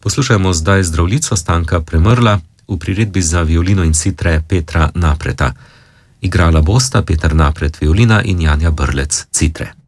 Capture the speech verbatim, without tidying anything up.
Poslušajmo zdaj Zdravljico Stanka Premrla v priredbi za violino in citre Petra Napreta. Igrala bosta Peter Napret violina in Janja Brlec citre.